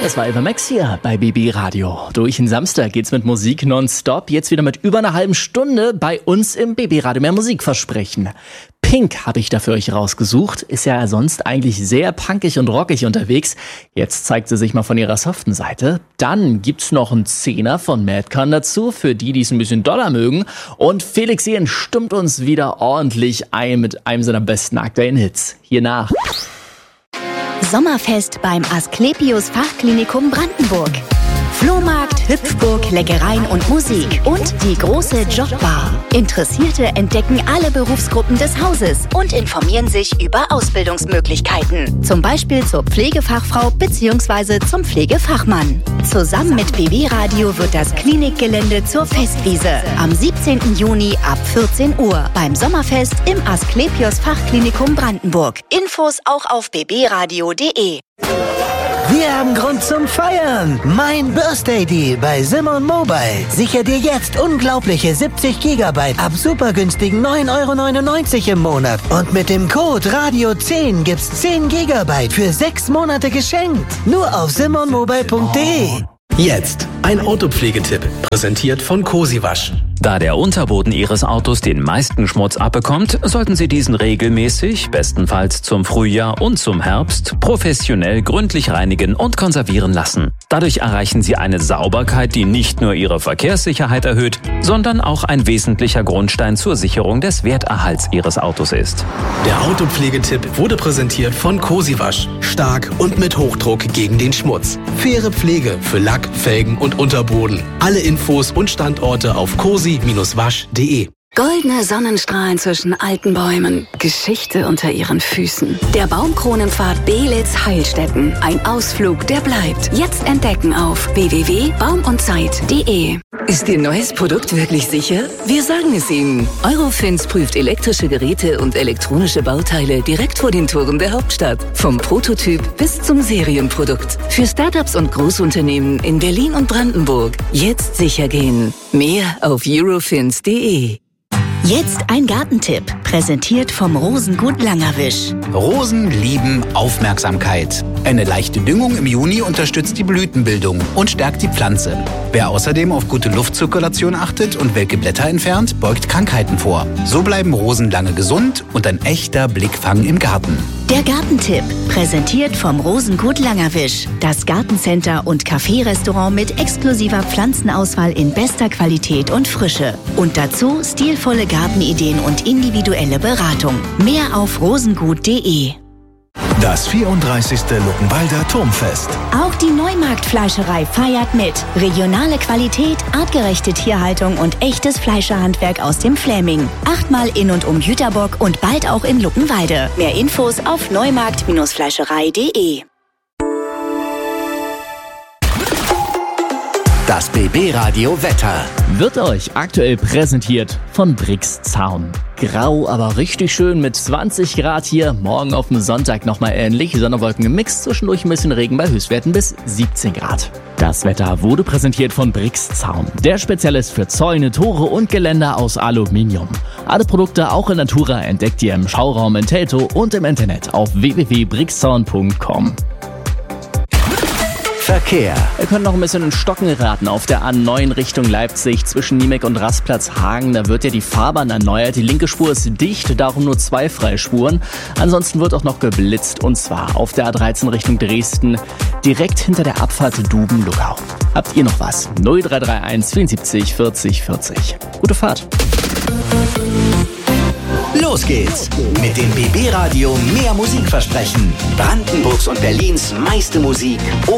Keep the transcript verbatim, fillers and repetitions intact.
das war Eva Max hier bei B B Radio. Durch den Samstag geht's mit Musik nonstop. Jetzt wieder mit über einer halben Stunde bei uns im B B Radio. Mehr Musik versprechen. Pink habe ich da für euch rausgesucht. Ist ja sonst eigentlich sehr punkig und rockig unterwegs. Jetzt zeigt sie sich mal von ihrer soften Seite. Dann gibt's noch einen Zehner von Madcon dazu, für die, die es ein bisschen doller mögen. Und Felix Jähn stimmt uns wieder ordentlich ein mit einem seiner besten aktuellen Hits. Hier nach. Sommerfest beim Asklepios Fachklinikum Brandenburg. Flohmarkt, Hüpfburg, Leckereien und Musik und die große Jobbar. Interessierte entdecken alle Berufsgruppen des Hauses und informieren sich über Ausbildungsmöglichkeiten. Zum Beispiel zur Pflegefachfrau bzw. zum Pflegefachmann. Zusammen mit B B Radio wird das Klinikgelände zur Festwiese. Am siebzehnten Juni ab vierzehn Uhr beim Sommerfest im Asklepios Fachklinikum Brandenburg. Infos auch auf b b radio punkt d e. Wir haben Grund zum Feiern. Mein Birthday Deal bei Simon Mobile. Sicher dir jetzt unglaubliche siebzig Gigabyte ab super günstigen neun Euro neunundneunzig im Monat. Und mit dem Code Radio zehn gibt's zehn Gigabyte für sechs Monate geschenkt. Nur auf simon mobile punkt d e. Jetzt ein Autopflegetipp, präsentiert von Cosiwasch. Da der Unterboden Ihres Autos den meisten Schmutz abbekommt, sollten Sie diesen regelmäßig, bestenfalls zum Frühjahr und zum Herbst, professionell gründlich reinigen und konservieren lassen. Dadurch erreichen Sie eine Sauberkeit, die nicht nur Ihre Verkehrssicherheit erhöht, sondern auch ein wesentlicher Grundstein zur Sicherung des Werterhalts Ihres Autos ist. Der Autopflegetipp wurde präsentiert von Cosiwasch. Stark und mit Hochdruck gegen den Schmutz. Faire Pflege für Lack, Felgen und Unterboden. Alle Infos und Standorte auf cosi Bindestrich wasch punkt de. Goldene Sonnenstrahlen zwischen alten Bäumen. Geschichte unter ihren Füßen. Der Baumkronenpfad Belitz Heilstätten. Ein Ausflug, der bleibt. Jetzt entdecken auf w w w punkt baum und zeit punkt de. Ist Ihr neues Produkt wirklich sicher? Wir sagen es Ihnen. Eurofins prüft elektrische Geräte und elektronische Bauteile direkt vor den Toren der Hauptstadt. Vom Prototyp bis zum Serienprodukt. Für Startups und Großunternehmen in Berlin und Brandenburg. Jetzt sicher gehen. Mehr auf eurofins punkt de. Jetzt ein Gartentipp, präsentiert vom Rosengut Langerwisch. Rosen lieben Aufmerksamkeit. Eine leichte Düngung im Juni unterstützt die Blütenbildung und stärkt die Pflanze. Wer außerdem auf gute Luftzirkulation achtet und welke Blätter entfernt, beugt Krankheiten vor. So bleiben Rosen lange gesund und ein echter Blickfang im Garten. Der Gartentipp, präsentiert vom Rosengut Langerwisch. Das Gartencenter und Café-Restaurant mit exklusiver Pflanzenauswahl in bester Qualität und Frische. Und dazu stilvolle Gartenideen und individuelle Beratung. Mehr auf rosengut punkt de. Das vierunddreißigste Luckenwalder Turmfest. Auch die Neumarktfleischerei feiert mit. Regionale Qualität, artgerechte Tierhaltung und echtes Fleischerhandwerk aus dem Fläming. Achtmal in und um Jüterbock und bald auch in Luckenwalde. Mehr Infos auf neumarkt Fleischerei punkt de. Das B B Radio Wetter Wird euch aktuell präsentiert von Brix Zaun. Grau, aber richtig schön mit zwanzig Grad hier. Morgen auf dem Sonntag nochmal ähnlich. Sonnenwolken gemixt, zwischendurch ein bisschen Regen bei Höchstwerten bis siebzehn Grad. Das Wetter wurde präsentiert von Brix Zaun. Der Spezialist für Zäune, Tore und Geländer aus Aluminium. Alle Produkte auch in Natura entdeckt ihr im Schauraum in Teltow und im Internet auf w w w punkt brixzaun punkt com. Verkehr. Ihr könnt noch ein bisschen in Stocken geraten auf der A neun Richtung Leipzig zwischen Niemek und Rastplatz Hagen. Da wird ja die Fahrbahn erneuert. Die linke Spur ist dicht, darum nur zwei Freispuren. Ansonsten wird auch noch geblitzt und zwar auf der A dreizehn Richtung Dresden, direkt hinter der Abfahrt Duben-Luckau. Habt ihr noch was? null drei drei eins vierundsiebzig vierzig vierzig. Gute Fahrt. Los geht's mit dem B B Radio Mehr Musik versprechen. Brandenburgs und Berlins meiste Musik